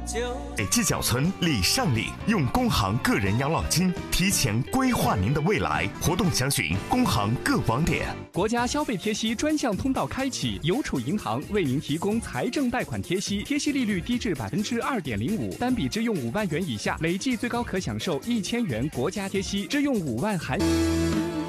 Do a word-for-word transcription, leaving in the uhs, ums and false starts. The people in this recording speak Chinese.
北纪缴存礼上礼，用工行个人养老金提前规划您的未来。活动详询工行各网点。 国家消费贴息专项通道开启，邮储银行为您提供财政贷款贴息，贴息利率低至百分之二点零五，单笔支用五万元以下，累计最高可享受一千元国家贴息，支用五万含。